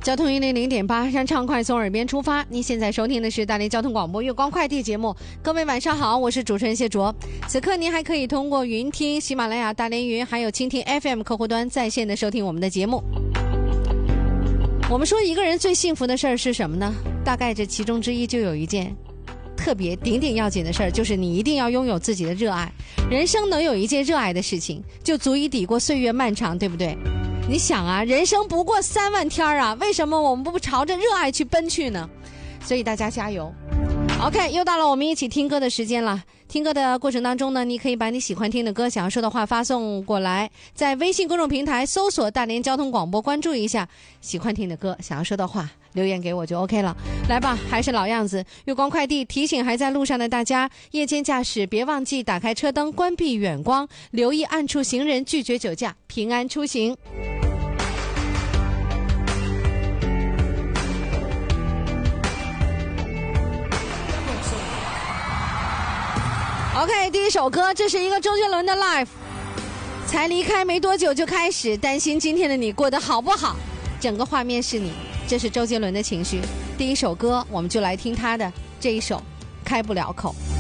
交通100.8，让畅快从耳边出发。您现在收听的是大连交通广播月光快递节目。各位晚上好，我是主持人谢卓。此刻您还可以通过云听、喜马拉雅、大连云还有蜻蜓 FM 客户端在线的收听我们的节目。我们说一个人最幸福的事儿是什么呢？大概这其中之一就有一件特别顶顶要紧的事儿，就是你一定要拥有自己的热爱。人生能有一件热爱的事情，就足以抵过岁月漫长，对不对？你想啊，人生不过3万天啊，为什么我们不朝着热爱去奔去呢？所以大家加油。OK， 又到了我们一起听歌的时间了。听歌的过程当中呢，你可以把你喜欢听的歌、想要说的话发送过来，在微信公众平台搜索大连交通广播，关注一下喜欢听的歌、想要说的话，留言给我就 OK 了。来吧，还是老样子，月光快递提醒还在路上的大家，夜间驾驶别忘记打开车灯，关闭远光，留意暗处行人，拒绝酒驾，平安出行。OK， 第一首歌，这是一个周杰伦的 Live， 才离开没多久就开始担心今天的你过得好不好，整个画面是你，这是周杰伦的情绪。第一首歌，我们就来听他的这一首《开不了口》。